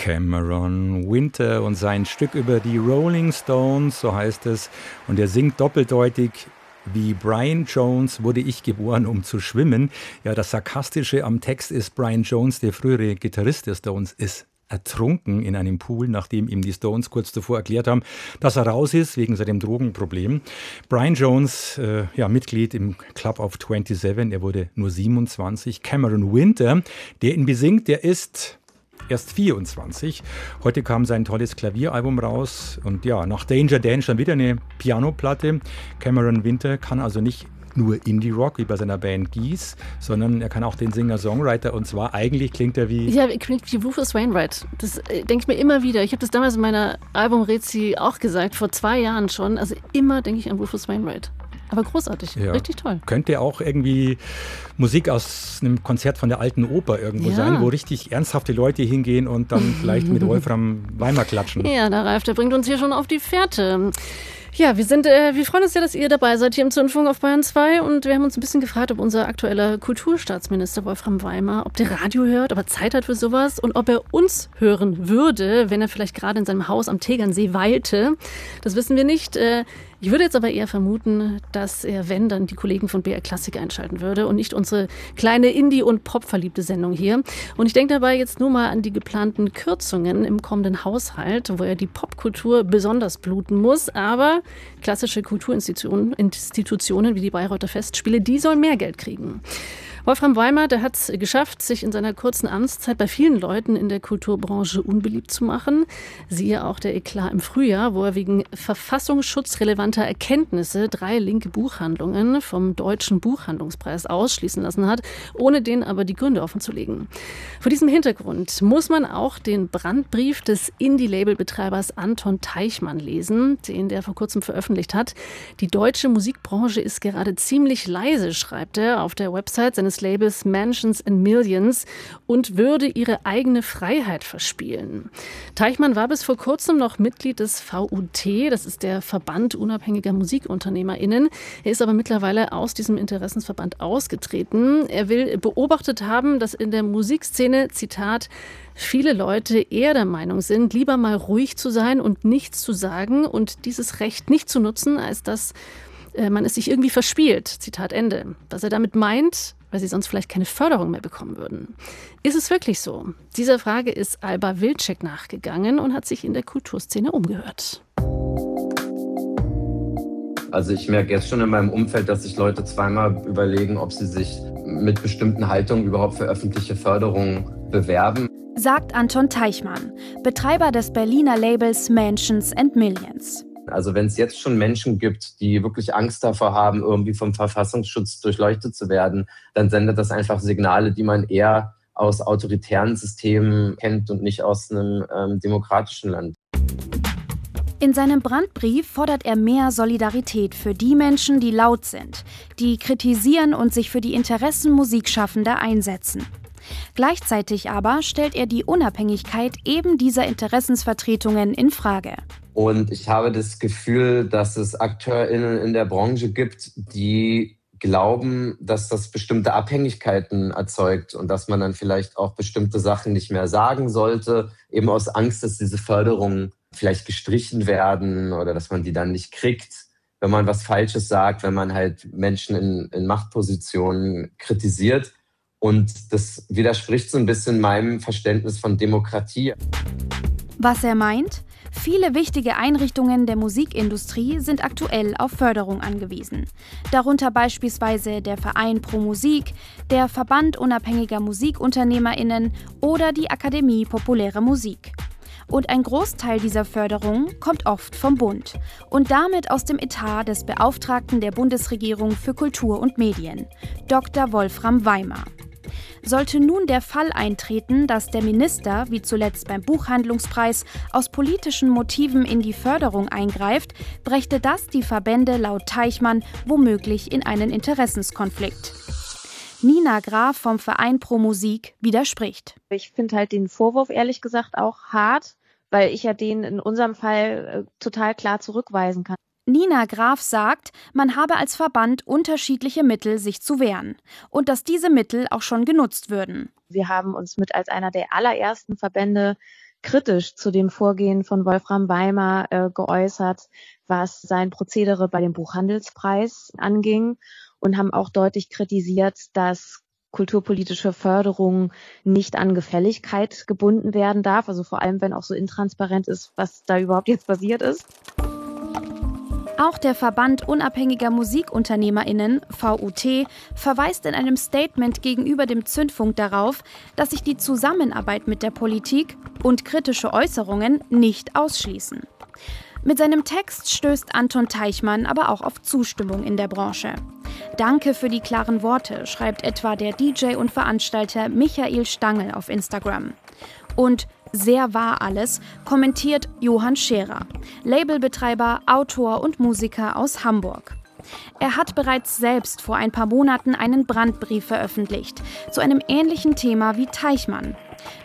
Cameron Winter und sein Stück über die Rolling Stones, so heißt es. Und er singt doppeldeutig: Wie Brian Jones wurde ich geboren, um zu schwimmen. Ja, das Sarkastische am Text ist, Brian Jones, der frühere Gitarrist der Stones, ist ertrunken in einem Pool, nachdem ihm die Stones kurz zuvor erklärt haben, dass er raus ist wegen seinem Drogenproblem. Brian Jones, Mitglied im Club of 27, er wurde nur 27. Cameron Winter, der ihn besingt, der ist erst 24. Heute kam sein tolles Klavieralbum raus und ja, nach Danger Dan schon wieder eine Pianoplatte. Cameron Winter kann also nicht nur Indie-Rock wie bei seiner Band Geese, sondern er kann auch den Singer-Songwriter, und zwar eigentlich klingt er wie... Ja, klingt wie Rufus Wainwright. Das denke ich mir immer wieder. Ich habe das damals in meiner Album-Rezi auch gesagt, vor 2 Jahren schon. Also immer denke ich an Rufus Wainwright. Aber großartig, ja. Richtig toll. Könnte auch irgendwie Musik aus einem Konzert von der Alten Oper irgendwo sein, wo richtig ernsthafte Leute hingehen und dann vielleicht mit Wolfram Weimar klatschen. Ja, der Ralf, der bringt uns hier schon auf die Fährte. Ja, wir freuen uns ja, dass ihr dabei seid hier im Zündfunk auf Bayern 2 und wir haben uns ein bisschen gefragt, ob unser aktueller Kulturstaatsminister Wolfram Weimar, ob der Radio hört, ob er Zeit hat für sowas und ob er uns hören würde, wenn er vielleicht gerade in seinem Haus am Tegernsee weilte. Das wissen wir nicht. Ich würde jetzt aber eher vermuten, dass er, wenn, dann die Kollegen von BR Klassik einschalten würde und nicht unsere kleine Indie- und Pop-verliebte Sendung hier. Und ich denke dabei jetzt nur mal an die geplanten Kürzungen im kommenden Haushalt, wo er die Popkultur besonders bluten muss. Aber klassische Kulturinstitutionen wie die Bayreuther Festspiele, die sollen mehr Geld kriegen. Wolfram Weimar, der hat es geschafft, sich in seiner kurzen Amtszeit bei vielen Leuten in der Kulturbranche unbeliebt zu machen. Siehe auch der Eklat im Frühjahr, wo er wegen verfassungsschutzrelevanter Erkenntnisse 3 linke Buchhandlungen vom Deutschen Buchhandlungspreis ausschließen lassen hat, ohne denen aber die Gründe offenzulegen. Vor diesem Hintergrund muss man auch den Brandbrief des Indie-Label-Betreibers Anton Teichmann lesen, den der vor kurzem veröffentlicht hat. Die deutsche Musikbranche ist gerade ziemlich leise, schreibt er auf der Website seines Labels Mansions and Millions, und würde ihre eigene Freiheit verspielen. Teichmann war bis vor kurzem noch Mitglied des VUT, das ist der Verband unabhängiger MusikunternehmerInnen. Er ist aber mittlerweile aus diesem Interessensverband ausgetreten. Er will beobachtet haben, dass in der Musikszene, Zitat, viele Leute eher der Meinung sind, lieber mal ruhig zu sein und nichts zu sagen und dieses Recht nicht zu nutzen, als dass man es sich irgendwie verspielt. Zitat Ende. Was er damit meint, weil sie sonst vielleicht keine Förderung mehr bekommen würden. Ist es wirklich so? Dieser Frage ist Alba Wilczek nachgegangen und hat sich in der Kulturszene umgehört. Also ich merke jetzt schon in meinem Umfeld, dass sich Leute zweimal überlegen, ob sie sich mit bestimmten Haltungen überhaupt für öffentliche Förderung bewerben. Sagt Anton Teichmann, Betreiber des Berliner Labels Mansions and Millions. Also wenn es jetzt schon Menschen gibt, die wirklich Angst davor haben, irgendwie vom Verfassungsschutz durchleuchtet zu werden, dann sendet das einfach Signale, die man eher aus autoritären Systemen kennt und nicht aus einem demokratischen Land. In seinem Brandbrief fordert er mehr Solidarität für die Menschen, die laut sind, die kritisieren und sich für die Interessen Musikschaffender einsetzen. Gleichzeitig aber stellt er die Unabhängigkeit eben dieser Interessensvertretungen in Frage. Und ich habe das Gefühl, dass es AkteurInnen in der Branche gibt, die glauben, dass das bestimmte Abhängigkeiten erzeugt und dass man dann vielleicht auch bestimmte Sachen nicht mehr sagen sollte, eben aus Angst, dass diese Förderungen vielleicht gestrichen werden oder dass man die dann nicht kriegt, wenn man was Falsches sagt, wenn man halt Menschen in Machtpositionen kritisiert. Und das widerspricht so ein bisschen meinem Verständnis von Demokratie. Was er meint? Viele wichtige Einrichtungen der Musikindustrie sind aktuell auf Förderung angewiesen. Darunter beispielsweise der Verein Pro Musik, der Verband unabhängiger MusikunternehmerInnen oder die Akademie Populäre Musik. Und ein Großteil dieser Förderung kommt oft vom Bund und damit aus dem Etat des Beauftragten der Bundesregierung für Kultur und Medien, Dr. Wolfram Weimar. Sollte nun der Fall eintreten, dass der Minister, wie zuletzt beim Buchhandlungspreis, aus politischen Motiven in die Förderung eingreift, brächte das die Verbände laut Teichmann womöglich in einen Interessenskonflikt. Nina Graf vom Verein Pro Musik widerspricht. Ich finde halt den Vorwurf ehrlich gesagt auch hart, weil ich ja den in unserem Fall total klar zurückweisen kann. Nina Graf sagt, man habe als Verband unterschiedliche Mittel, sich zu wehren und dass diese Mittel auch schon genutzt würden. Wir haben uns mit als einer der allerersten Verbände kritisch zu dem Vorgehen von Wolfram Weimar geäußert, was sein Prozedere bei dem Buchhandelspreis anging, und haben auch deutlich kritisiert, dass kulturpolitische Förderung nicht an Gefälligkeit gebunden werden darf, also vor allem, wenn auch so intransparent ist, was da überhaupt jetzt passiert ist. Auch der Verband unabhängiger MusikunternehmerInnen, VUT, verweist in einem Statement gegenüber dem Zündfunk darauf, dass sich die Zusammenarbeit mit der Politik und kritische Äußerungen nicht ausschließen. Mit seinem Text stößt Anton Teichmann aber auch auf Zustimmung in der Branche. Danke für die klaren Worte, schreibt etwa der DJ und Veranstalter Michael Stangl auf Instagram. Und sehr wahr alles, kommentiert Johann Scherer, Labelbetreiber, Autor und Musiker aus Hamburg. Er hat bereits selbst vor ein paar Monaten einen Brandbrief veröffentlicht, zu einem ähnlichen Thema wie Teichmann.